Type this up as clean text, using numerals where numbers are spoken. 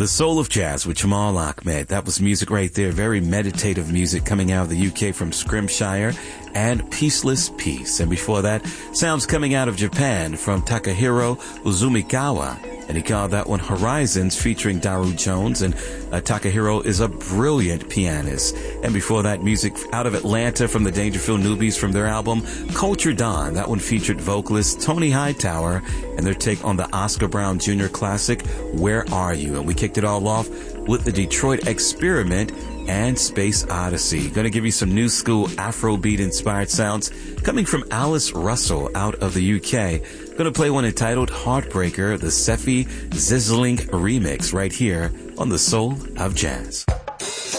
The Soul of Jazz with Jamal Ahmed. That was music right there. Very meditative music coming out of the UK from Scrimshire and Peaceless Peace. And before that, sounds coming out of Japan from Takahiro Uzumikawa. And he called that one Horizons featuring Daru Jones. And Takahiro is a brilliant pianist. And before that, music out of Atlanta from the Dangerfield Newbies from their album Culture Dawn. That one featured vocalist Tony Hightower and their take on the Oscar Brown Jr. classic, Where Are You? And we kicked it all off with the Detroit Experiment and Space Odyssey. Going to give you some new school Afrobeat inspired sounds coming from Alice Russell out of the UK. Going to play one entitled Heartbreaker, the Seffi Zizzling remix right here on The Soul of Jazz.